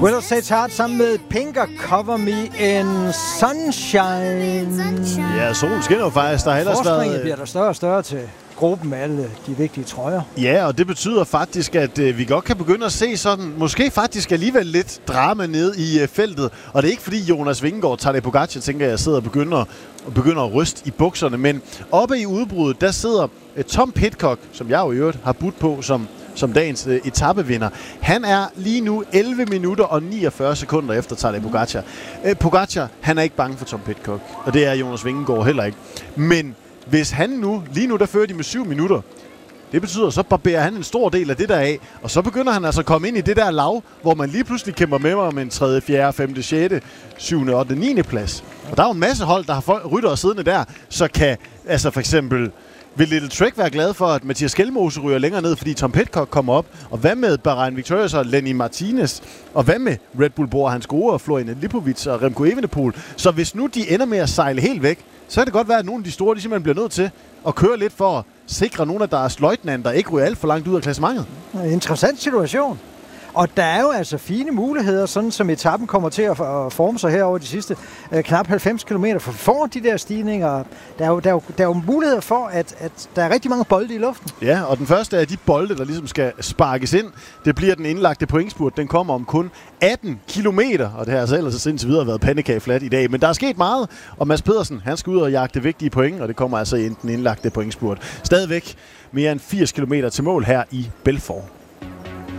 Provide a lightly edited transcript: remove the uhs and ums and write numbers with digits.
Willow Sage Heart sammen med Pink og Cover Me in Sunshine. Ja, solen skinner jo faktisk. Der har ellers Forspringet bliver der større og større til gruppen med alle de vigtige trøjer. Ja, og det betyder faktisk, at vi godt kan begynde at se sådan, måske faktisk alligevel lidt drama ned i feltet. Og det er ikke fordi Jonas Vingegaard, Tadej Pogačar, tænker jeg, sidder og begynder at ryste i bukserne. Men oppe i udbruddet, der sidder Tom Pidcock, som jeg jo i øvrigt har budt på som dagens etapevinder. Han er lige nu 11 minutter og 49 sekunder efter Tadej Pogačar. Pogačar, han er ikke bange for Tom Pidcock, og det er Jonas Vingegaard heller ikke. Men hvis han lige nu der fører de med 7 minutter, det betyder, så barberer han en stor del af det der af, og så begynder han altså at komme ind i det der lav, hvor man lige pludselig kæmper med om en 3., 4., 5., 6., 7., 8., 9. plads. Og der er jo en masse hold, der har ryttere siddende der, så kan altså for eksempel vil Little Trek være glad for, at Mathias Skelmose ryger længere ned, fordi Tom Pidcock kommer op? Og hvad med Bahrain Victorious og Lenny Martinez? Og hvad med Red Bull Bora, Hans Gore og Florian Lipovic og Remco Evenepoel? Så hvis nu de ender med at sejle helt væk, så kan det godt være, at nogle af de store, de simpelthen bliver nødt til at køre lidt for at sikre nogle af deres løjtnanter ikke ryger alt for langt ud af klassementet. En interessant situation. Og der er jo altså fine muligheder, sådan som etappen kommer til at forme sig her over de sidste knap 90 km. For får de der stigninger, der er jo muligheder for, at der er rigtig mange bolde i luften. Ja, og den første af de bolde, der ligesom skal sparkes ind, det bliver den indlagte pointspurt. Den kommer om kun 18 kilometer, og det har altså ellers indtil videre været pandekageflat i dag. Men der er sket meget, og Mads Pedersen, han skal ud og jagte vigtige point, og det kommer altså i den indlagte pointspurt. Stadigvæk mere end 80 kilometer til mål her i Belfort.